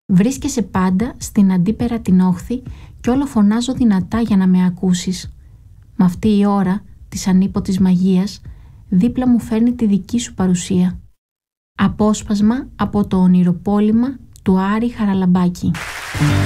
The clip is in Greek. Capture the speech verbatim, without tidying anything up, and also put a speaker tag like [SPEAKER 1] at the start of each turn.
[SPEAKER 1] Βρίσκεσαι πάντα στην αντίπερα την όχθη κι όλο φωνάζω δυνατά για να με ακούσεις. Μ' αυτή η ώρα της ανίποτης μαγείας δίπλα μου φέρνει τη δική σου παρουσία. Απόσπασμα από το ονειροπόλημα του Άρη Χαραλαμπάκη.